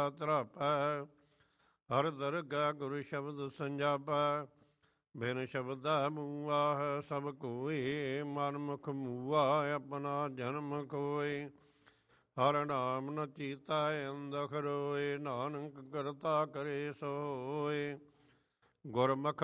ਧਰਾਪੈ। ਹਰ ਦਰਗਾਹ ਗੁਰੂ ਸ਼ਬਦ ਸੰਜਾਪੈ। ਬਿਨ ਸ਼ਬਦਾ ਮੂਆ ਸਭ ਕੋਇ। ਮਨ ਮੁਖ ਮੂਆ ਆਪਣਾ ਜਨਮ ਕੋਇ। ਹਰ ਨਾਮ ਨ ਚੀਤਾ ਅੰਦਖ ਰੋਏ। ਨਾਨਕ ਕਰਤਾ ਕਰੇ ਸੋਏ। ਗੁਰਮੁਖ